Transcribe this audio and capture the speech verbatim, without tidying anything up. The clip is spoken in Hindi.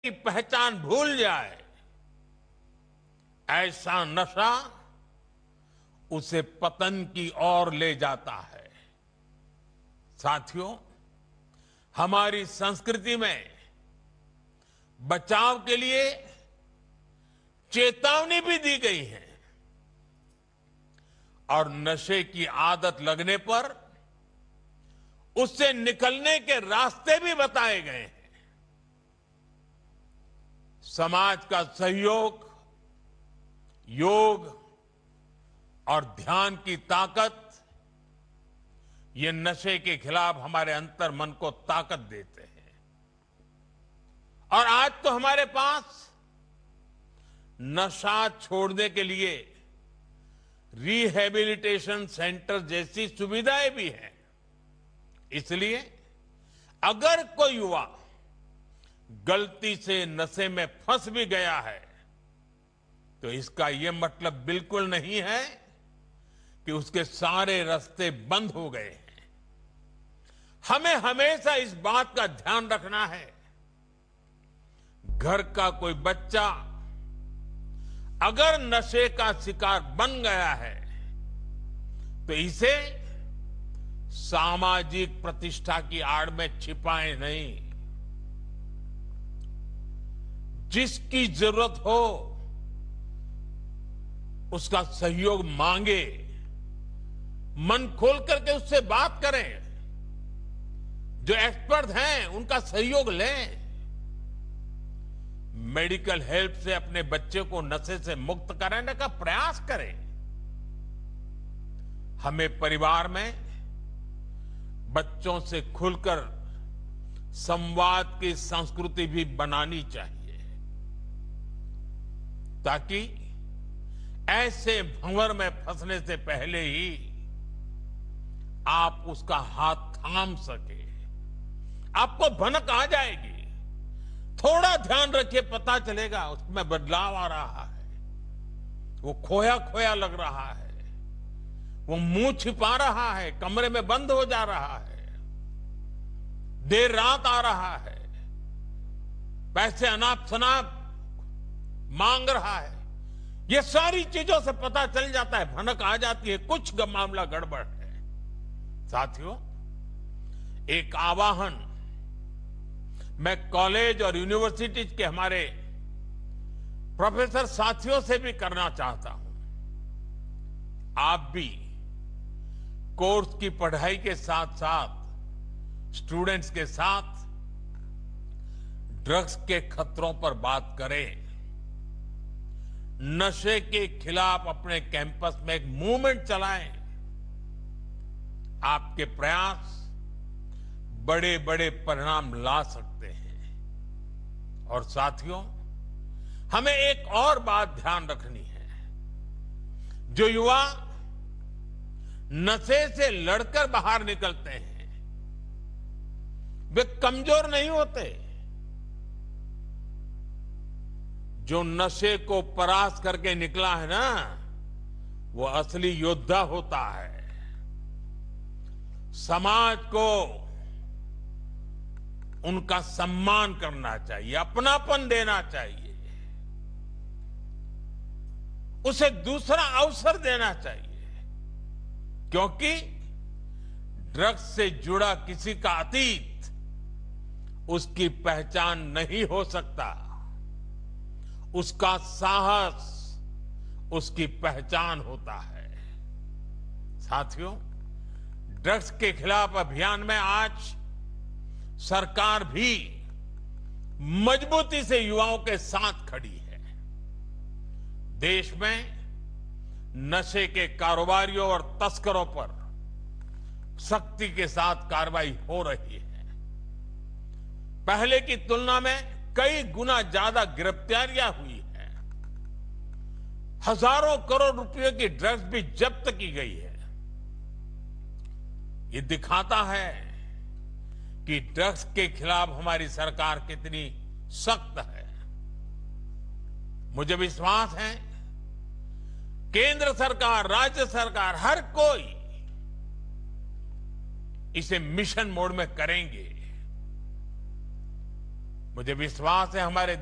की पहचान भूल जाए, ऐसा नशा उसे पतन की ओर ले जाता है। साथियों, हमारी संस्कृति में बचाव के लिए चेतावनी भी दी गई है और नशे की आदत लगने पर उससे निकलने के रास्ते भी बताए गए हैं। समाज का सहयोग, योग और ध्यान की ताकत, ये नशे के खिलाफ हमारे अंतर मन को ताकत देते हैं। और आज तो हमारे पास नशा छोड़ने के लिए रिहैबिलिटेशन सेंटर जैसी सुविधाएं भी हैं। इसलिए अगर कोई युवा गलती से नशे में फंस भी गया है तो इसका यह मतलब बिल्कुल नहीं है कि उसके सारे रास्ते बंद हो गए हैं। हमें हमेशा इस बात का ध्यान रखना है, घर का कोई बच्चा अगर नशे का शिकार बन गया है तो इसे सामाजिक प्रतिष्ठा की आड़ में छिपाए नहीं। जिसकी जरूरत हो उसका सहयोग मांगे, मन खोल करके उससे बात करें, जो एक्सपर्ट हैं उनका सहयोग लें, मेडिकल हेल्प से अपने बच्चे को नशे से मुक्त कराने का प्रयास करें। हमें परिवार में बच्चों से खुलकर संवाद की संस्कृति भी बनानी चाहिए ताकि ऐसे भंवर में फंसने से पहले ही आप उसका हाथ थाम सके। आपको भनक आ जाएगी, थोड़ा ध्यान रखिए, पता चलेगा उसमें बदलाव आ रहा है, वो खोया खोया लग रहा है, वो मुंह छिपा रहा है, कमरे में बंद हो जा रहा है, देर रात आ रहा है, पैसे अनाप शनाप मांग रहा है। ये सारी चीजों से पता चल जाता है, भनक आ जाती है, कुछ मामला गड़बड़ है। साथियों, एक आवाहन मैं कॉलेज और यूनिवर्सिटी के हमारे प्रोफेसर साथियों से भी करना चाहता हूं। आप भी कोर्स की पढ़ाई के साथ साथ स्टूडेंट्स के साथ ड्रग्स के खतरों पर बात करें। नशे के खिलाफ अपने कैंपस में एक मूवमेंट चलाएं। आपके प्रयास बड़े बड़े परिणाम ला सकते हैं। और साथियों, हमें एक और बात ध्यान रखनी है, जो युवा नशे से लड़कर बाहर निकलते हैं वे कमजोर नहीं होते। जो नशे को परास्त करके निकला है ना, वो असली योद्धा होता है। समाज को उनका सम्मान करना चाहिए, अपनापन देना चाहिए, उसे दूसरा अवसर देना चाहिए, क्योंकि ड्रग्स से जुड़ा किसी का अतीत उसकी पहचान नहीं हो सकता, उसका साहस उसकी पहचान होता है। साथियों, ड्रग्स के खिलाफ अभियान में आज सरकार भी मजबूती से युवाओं के साथ खड़ी है। देश में नशे के कारोबारियों और तस्करों पर सख्ती के साथ कार्रवाई हो रही है। पहले की तुलना में कई गुना ज्यादा गिरफ्तारियां हुई है। हजारों करोड़ रुपए की ड्रग्स भी जब्त की गई है। ये दिखाता है कि ड्रग्स के खिलाफ हमारी सरकार कितनी सख्त है। मुझे विश्वास है केंद्र सरकार, राज्य सरकार, हर कोई इसे मिशन मोड में करेंगे। मुझे विश्वास है हमारे